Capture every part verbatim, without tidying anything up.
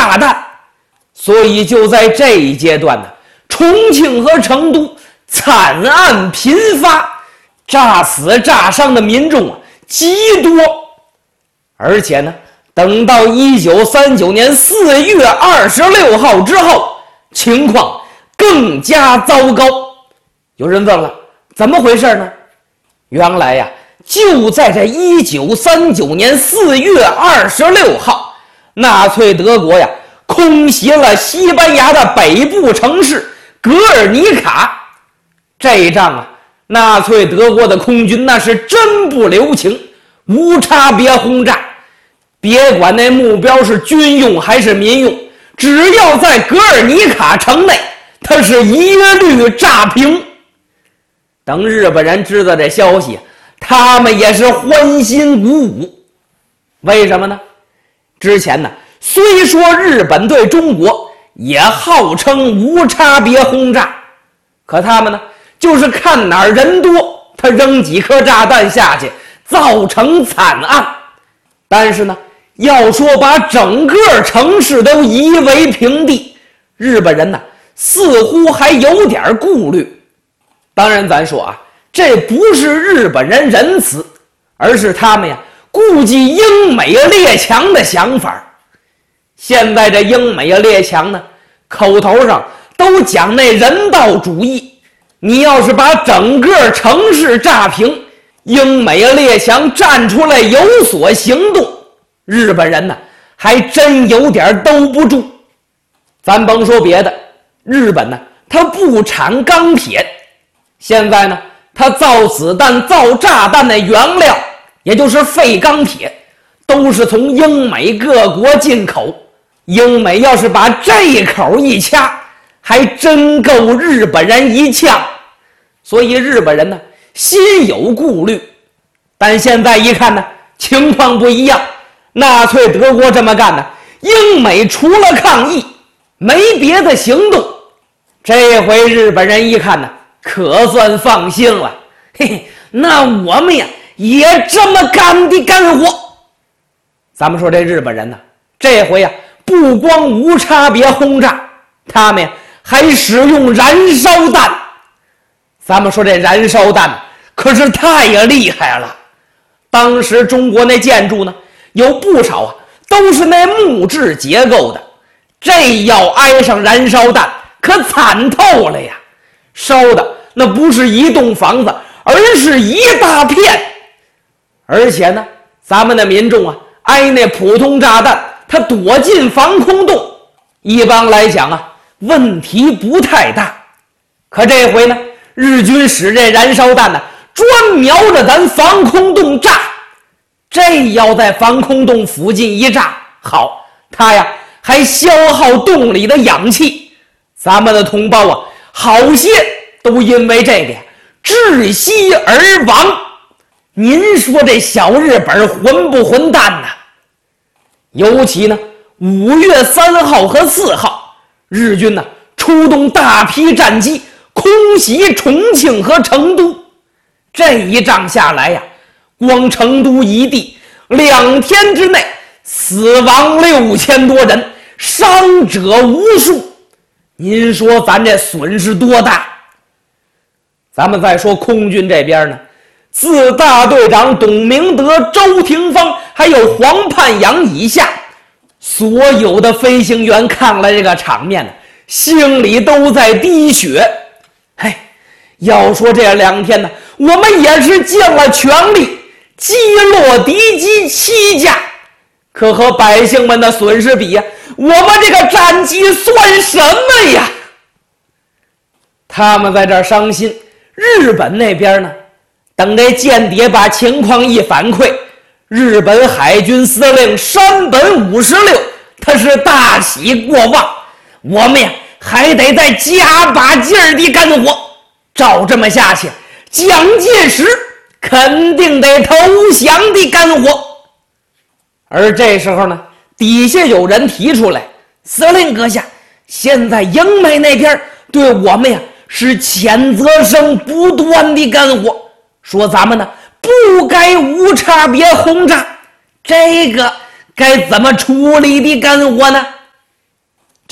炸弹。所以就在这一阶段呢，重庆和成都惨案频发，炸死炸伤的民众啊极多。而且呢，等到一九三九年四月二十六号之后，情况更加糟糕。有人问了，怎么回事呢？原来呀，就在这一九三九年四月二十六号，纳粹德国呀空袭了西班牙的北部城市格尔尼卡。这一仗啊，纳粹德国的空军那是真不留情，无差别轰炸，别管那目标是军用还是民用，只要在格尔尼卡城内，它是一律炸平。等日本人知道这消息，他们也是欢欣鼓舞。为什么呢？之前呢，虽说日本对中国也号称无差别轰炸，可他们呢，就是看哪儿人多，他扔几颗炸弹下去，造成惨案。但是呢，要说把整个城市都夷为平地，日本人呢似乎还有点顾虑。当然咱说啊，这不是日本人仁慈，而是他们呀顾忌英美列强的想法。现在这英美列强呢，口头上都讲那人道主义，你要是把整个城市炸平，英美列强站出来有所行动，日本人呢还真有点兜不住。咱甭说别的，日本呢它不产钢铁，现在呢它造子弹造炸弹的原料，也就是废钢铁，都是从英美各国进口。英美要是把这口一掐，还真够日本人一呛。所以日本人呢心有顾虑。但现在一看呢，情况不一样，纳粹德国这么干呢，英美除了抗议没别的行动。这回日本人一看呢，可算放心了，嘿嘿，那我们呀也这么干的干活。咱们说这日本人呢，这回呀不光无差别轰炸，他们呀还使用燃烧弹。咱们说这燃烧弹可是太厉害了。当时中国那建筑呢，有不少啊都是那木质结构的，这要挨上燃烧弹可惨透了呀。烧的那不是一栋房子，而是一大片。而且呢，咱们的民众啊挨那普通炸弹，他躲进防空洞，一般来讲啊问题不太大。可这回呢，日军使这燃烧弹呢专瞄着咱防空洞炸。这要在防空洞附近一炸，好，它呀还消耗洞里的氧气，咱们的同胞啊好些都因为这个窒息而亡。您说这小日本混不混蛋呢？尤其呢五月三号和四号，日军呢出动大批战机空袭重庆和成都。这一仗下来呀，光成都一地两天之内死亡六千多人，伤者无数。您说咱这损失多大？咱们再说空军这边呢，自大队长董明德、周廷芳还有黄盼阳以下，所有的飞行员看了这个场面呢，心里都在滴血。嘿，要说这两天呢，我们也是尽了全力击落敌机七架，可和百姓们的损失比呀，我们这个战绩算什么呀？他们在这儿伤心，日本那边呢，等这间谍把情况一反馈，日本海军司令山本五十六他是大喜过望，我们呀还得再加把劲儿地干活。照这么下去，蒋介石肯定得投降地干活。而这时候呢，底下有人提出来，司令阁下，现在英美那边对我们呀是谴责声不断地干活，说咱们呢不该无差别轰炸，这个该怎么处理的干活呢？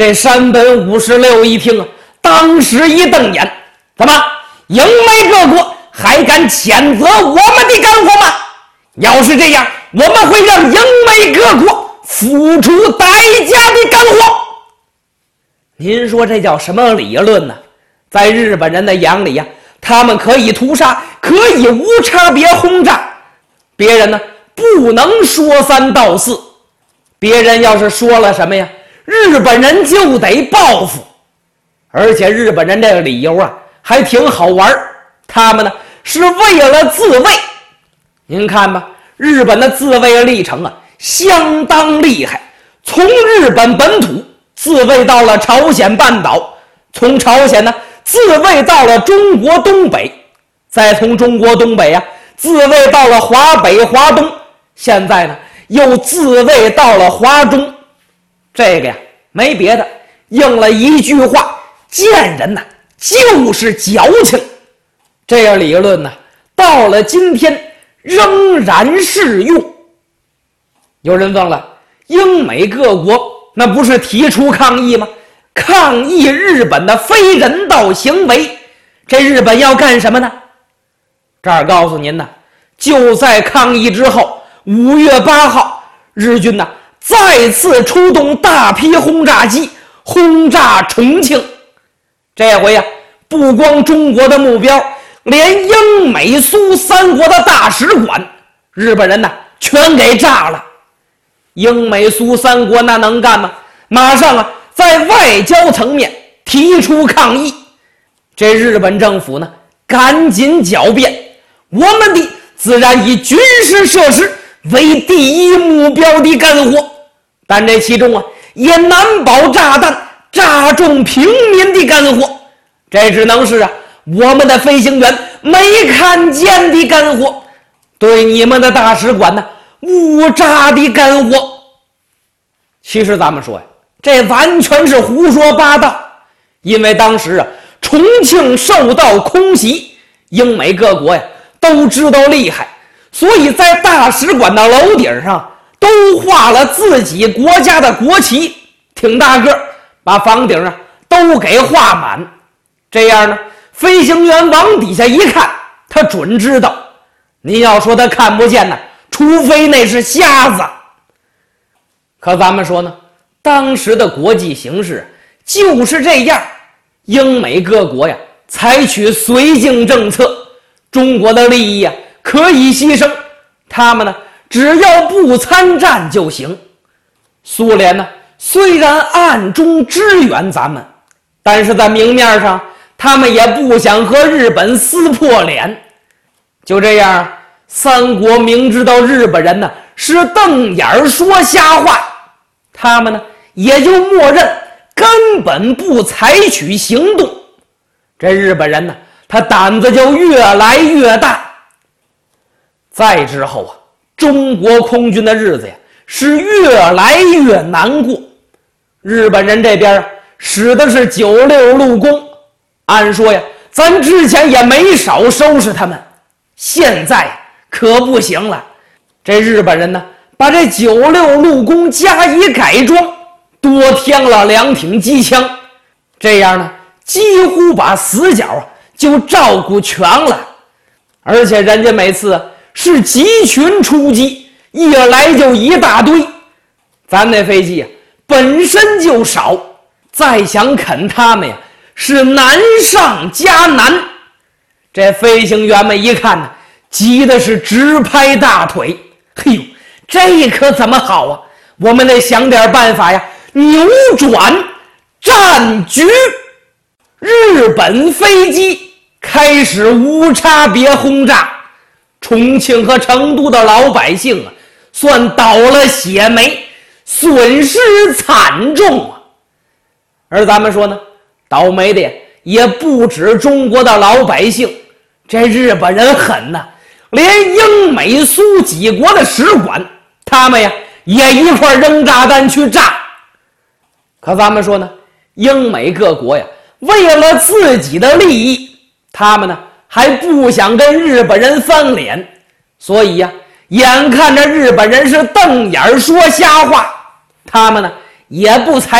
这山本五十六一听啊，当时一瞪眼，怎么英美各国还敢谴责我们的干活吗？要是这样，我们会让英美各国付出代价的干活。您说这叫什么理论呢？在日本人的眼里呀、啊，他们可以屠杀，可以无差别轰炸，别人呢不能说三道四。别人要是说了什么呀，日本人就得报复。而且日本人这个理由啊还挺好玩，他们呢是为了自卫。您看吧，日本的自卫历程啊相当厉害，从日本本土自卫到了朝鲜半岛，从朝鲜呢自卫到了中国东北，再从中国东北啊自卫到了华北华东，现在呢又自卫到了华中。这个呀没别的，应了一句话，见人呐就是矫情。这个理论呢到了今天仍然适用。有人问了，英美各国那不是提出抗议吗？抗议日本的非人道行为，这日本要干什么呢？这儿告诉您呢，就在抗议之后，五月八号，日军呢再次出动大批轰炸机轰炸重庆。这回呀、啊，不光中国的目标，连英美苏三国的大使馆，日本人呢全给炸了。英美苏三国那能干吗？马上啊在外交层面提出抗议。这日本政府呢赶紧狡辩，我们的自然以军事设施为第一目标的干活，但这其中啊也难保炸弹炸中平民的干活，这只能是啊我们的飞行员没看见的干活，对你们的大使馆呢误炸的干活。其实咱们说呀，这完全是胡说八道，因为当时啊重庆受到空袭，英美各国呀都知道厉害，所以在大使馆的楼顶上都画了自己国家的国旗，挺大个，把房顶啊都给画满。这样呢，飞行员往底下一看，他准知道。您要说他看不见呢，除非那是瞎子。可咱们说呢，当时的国际形势就是这样，英美各国呀采取绥靖政策，中国的利益啊可以牺牲，他们呢只要不参战就行。苏联呢虽然暗中支援咱们，但是在明面上他们也不想和日本撕破脸。就这样，三国明知道日本人呢是瞪眼说瞎话，他们呢也就默认根本不采取行动。这日本人呢他胆子就越来越大。再之后啊，中国空军的日子呀是越来越难过。日本人这边啊使的是九六路攻，按说呀咱之前也没少收拾他们，现在可不行了。这日本人呢把这九六路攻加以改装，多添了两挺机枪，这样呢几乎把死角啊就照顾全了。而且人家每次是集群出击，一来就一大堆，咱那飞机啊本身就少，再想啃他们呀是难上加难。这飞行员们一看呢，急的是直拍大腿，嘿呦，这可怎么好啊，我们得想点办法呀，扭转战局。日本飞机开始无差别轰炸，重庆和成都的老百姓啊算倒了血霉，损失惨重啊。而咱们说呢，倒霉的也不止中国的老百姓，这日本人狠呐，连英美苏几国的使馆他们呀也一块扔炸弹去炸。可咱们说呢，英美各国呀为了自己的利益，他们呢还不想跟日本人翻脸，所以呀眼看着日本人是瞪眼说瞎话，他们呢也不采